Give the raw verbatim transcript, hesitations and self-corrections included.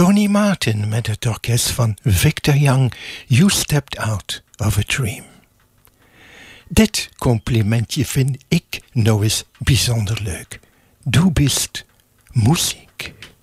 Tony Martin met het orkest van Victor Young, You Stepped Out of a Dream. Dit complimentje vind ik nou eens bijzonder leuk. Du bist muziek.